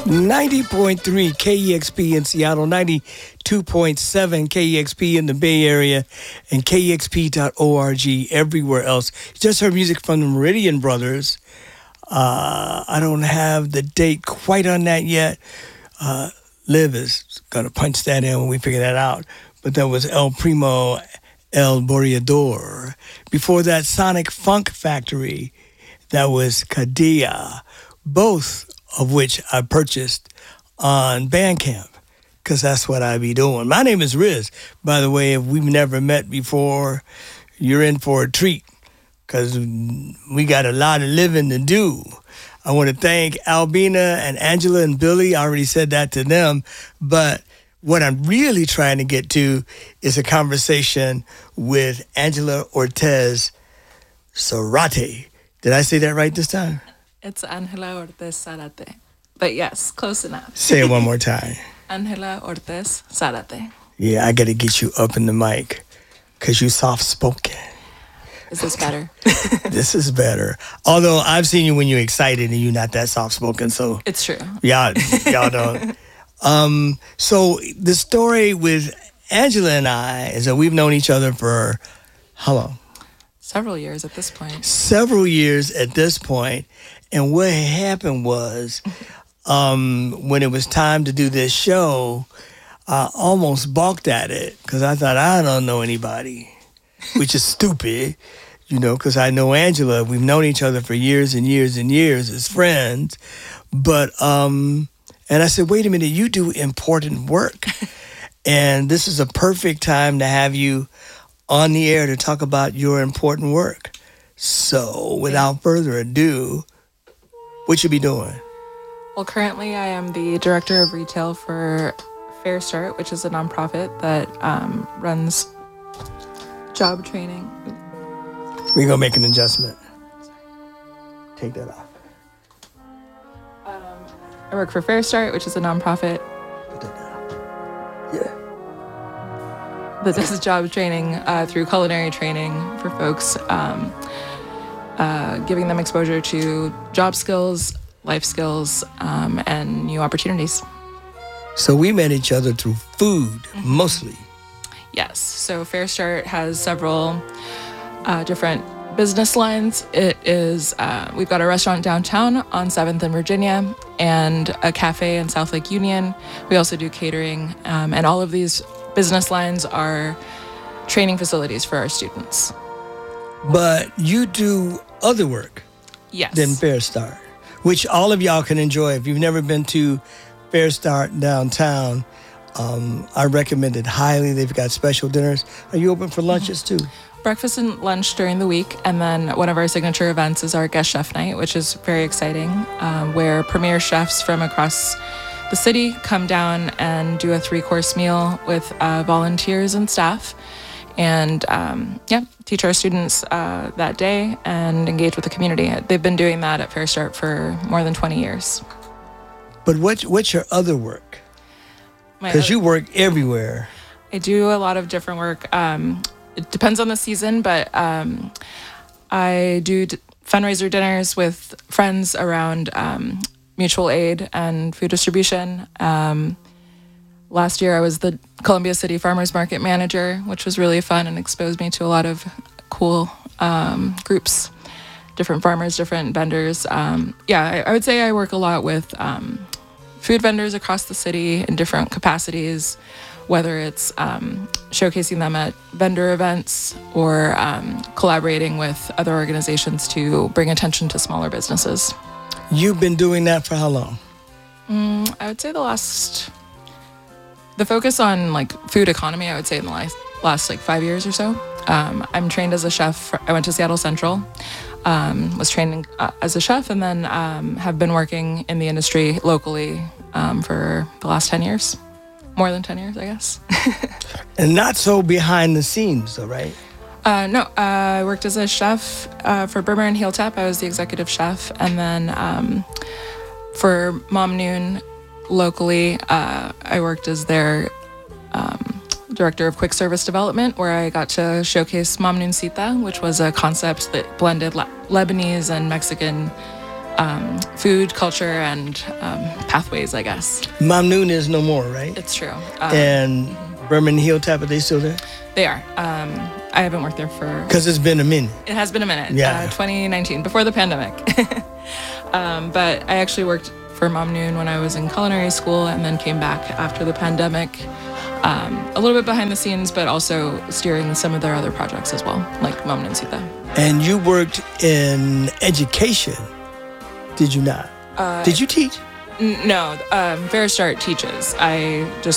90.3 KEXP in Seattle, 92.7 KEXP in the Bay Area, and KEXP.org everywhere else. You just heard music from the Meridian Brothers. I don't have the date quite on that yet. Liv is going to punch that in when we figure that out. But that was El Primo El Boreador. Before that, Sonic Funk Factory. That was Kadia. Both of which I purchased on Bandcamp, because that's what I be doing. My name is Riz. By the way, if we've never met before, you're in for a treat, because we got a lot of living to do. I want to thank Albina and Angela and Billy. I already said that to them, but what I'm really trying to get to is a conversation with Angela Ortez Zarate. Did I say that right this time? It's Angela Ortez Zarate. But yes, close enough. Say it one more time. Angela Ortez Zarate. Yeah, I got to get you up in the mic because you soft-spoken. Is this better? This is better. Although I've seen you when you're excited and you're not that soft-spoken, so... It's true. Y'all don't. So the story with Angela and I is that we've known each other for how long? Several years at this point. Several years at this point. And what happened was, when it was time to do this show, I almost balked at it because I thought, I don't know anybody, which is stupid, because I know Angela. We've known each other for years and years and years as friends. But, and I said, wait a minute, you do important work. And this is a perfect time to have you on the air to talk about your important work. So without further ado, what you be doing? Well, currently I am the director of retail for Fair Start, which is a nonprofit that runs job training. We're going to make an adjustment. Take that off. I work for Fair Start, which is a nonprofit. Put that down. Yeah. That does job training through culinary training for folks, giving them exposure to job skills, life skills, and new opportunities. So we met each other through food, mostly. Yes. So Fair Start has several different business lines. It is, we've got a restaurant downtown on 7th and Virginia and a cafe in South Lake Union. We also do catering, and all of these business lines are training facilities for our students. But you do other work than Fair Start, which all of y'all can enjoy. If you've never been to Fair Start downtown, I recommend it highly. They've got special dinners. Are you open for lunches too? Breakfast and lunch during the week, and then one of our signature events is our guest chef night, which is very exciting, where premier chefs from across the city come down and do a 3-course meal with volunteers and staff, and teach our students that day and engage with the community. They've been doing that at Fair Start for more than 20 years. But what's your other work? Because you work everywhere. I do a lot of different work. It depends on the season, but I do fundraiser dinners with friends around mutual aid and food distribution. Last year I was the Columbia City Farmers Market manager, which was really fun and exposed me to a lot of cool groups, different farmers, different vendors. I would say I work a lot with food vendors across the city in different capacities, whether it's showcasing them at vendor events or collaborating with other organizations to bring attention to smaller businesses. You've been doing that for how long? I would say the focus on food economy, I would say in the last 5 years or so. I'm trained as a chef. I went to Seattle Central, was trained as a chef, and then have been working in the industry locally for the last 10 years. More than 10 years, I guess. And not so behind the scenes, though, right? No, I worked as a chef for Burmer and Heel Tap. I was the executive chef. And then for Mom Noon locally, I worked as their director of quick service development, where I got to showcase Mom Noon Sita, which was a concept that blended Lebanese and Mexican food, culture, and pathways, I guess. Mamnoon is no more, right? It's true. And Berman Hill Tap, are they still there? They are. I haven't worked there for... Because it's been a minute. It has been a minute. Yeah. 2019, before the pandemic. But I actually worked for Mamnoon when I was in culinary school and then came back after the pandemic. A little bit behind the scenes, but also steering some of their other projects as well, like Mamnoon Sita. And you worked in education, did you not? Did you teach? No, Fair Start teaches. I just